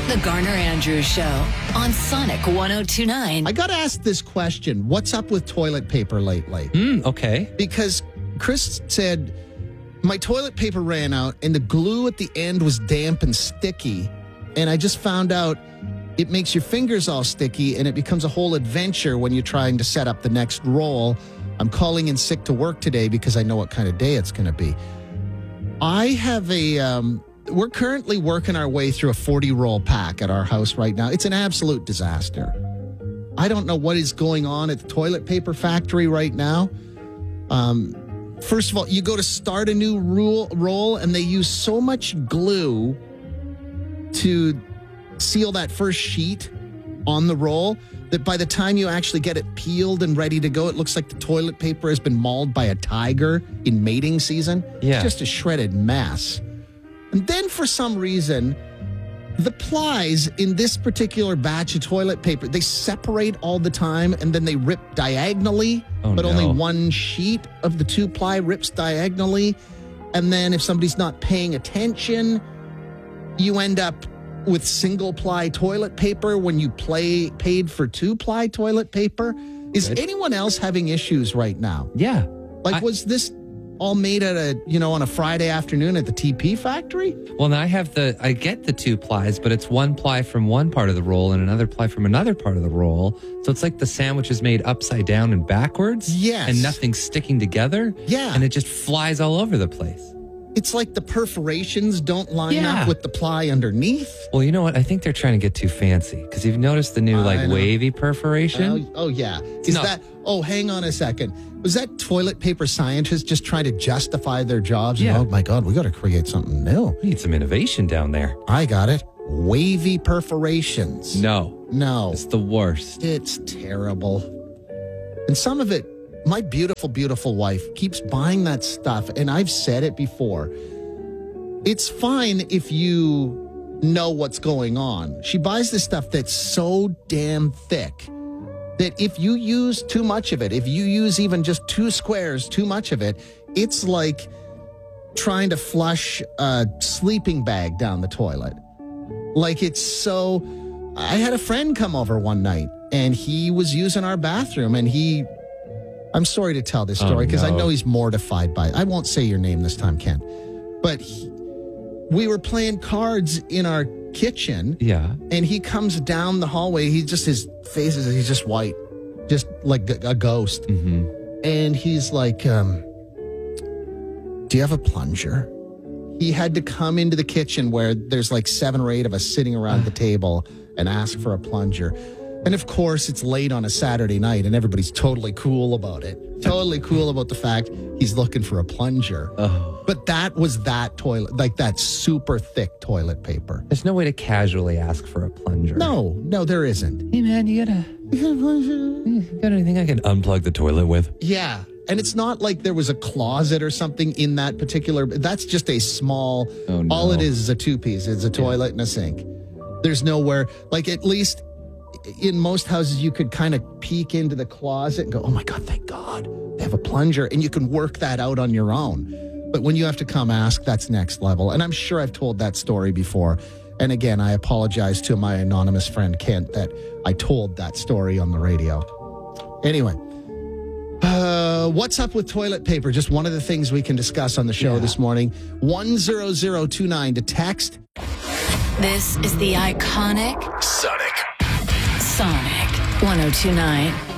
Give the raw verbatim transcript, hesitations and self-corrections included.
The Garner Andrews Show on Sonic one oh two point nine. I got to ask this question. What's up with toilet paper lately? Mm, okay. Because Chris said, my toilet paper ran out and the glue at the end was damp and sticky. And I just found out it makes your fingers all sticky and it becomes a whole adventure when you're trying to set up the next roll. I'm calling in sick to work today because I know what kind of day it's going to be. I have a... Um, We're currently working our way through a forty-roll pack at our house right now. It's an absolute disaster. I don't know what is going on at the toilet paper factory right now. Um, first of all, you go to start a new roll, roll and they use so much glue to seal that first sheet on the roll that by the time you actually get it peeled and ready to go, it looks like the toilet paper has been mauled by a tiger in mating season. Yeah. It's just a shredded mess. And then for some reason, the plies in this particular batch of toilet paper, they separate all the time and then they rip diagonally, oh, but no. only one sheet of the two ply rips diagonally. And then if somebody's not paying attention, you end up with single ply toilet paper when you play paid for two ply toilet paper. Is Good. anyone else having issues right now? Yeah. Like, I- was this all made at a, you know, on a Friday afternoon at the T P factory? Well, now I have the, I get the two plies, but it's one ply from one part of the roll and another ply from another part of the roll. So it's like the sandwich is made upside down and backwards. Yes. And nothing's sticking together. Yeah. And it just flies all over the place. It's like the perforations don't line Yeah. up with the ply underneath. Well, you know what? I think they're trying to get too fancy because you've noticed the new I like know. wavy perforation. Oh, oh, yeah. Is No. that, oh, hang on a second. Was that toilet paper scientists just trying to justify their jobs? Yeah. And, oh, my God, we got to create something new. We need some innovation down there. I got it. Wavy perforations. No, No. it's the worst. It's terrible. And some of it, my beautiful, beautiful wife keeps buying that stuff. And I've said it before. It's fine if you know what's going on. She buys this stuff that's so damn thick that if you use too much of it, if you use even just two squares too much of it, it's like trying to flush a sleeping bag down the toilet. Like it's so... I had a friend come over one night and he was using our bathroom and he... I'm sorry to tell this story because Oh, no. I know he's mortified by it. I won't say your name this time, Ken. But he, we were playing cards in our kitchen. Yeah. And he comes down the hallway. He just, his face is, he's just white, just like a, a ghost. Mm-hmm. And he's like, um, do you have a plunger? He had to come into the kitchen where there's like seven or eight of us sitting around the table and ask for a plunger. And of course, it's late on a Saturday night and everybody's totally cool about it. Totally cool about the fact he's looking for a plunger. Oh. But that was that toilet, like that super thick toilet paper. There's no way to casually ask for a plunger. No, no, there isn't. Hey, man, you gotta, you got anything I can unplug the toilet with? Yeah. And it's not like there was a closet or something in that particular, that's just a small, Oh, no. all it is is a two-piece. It's a toilet and a sink. There's nowhere, like at least in most houses, you could kind of peek into the closet and go, oh my God, thank God they have a plunger. And you can work that out on your own. But when you have to come ask, that's next level. And I'm sure I've told that story before. And again, I apologize to my anonymous friend, Kent, that I told that story on the radio. Anyway, uh, what's up with toilet paper? Just one of the things we can discuss on the show Yeah. this morning. one zero zero two nine to text. This is the iconic Sonic. Sonic one oh two point nine.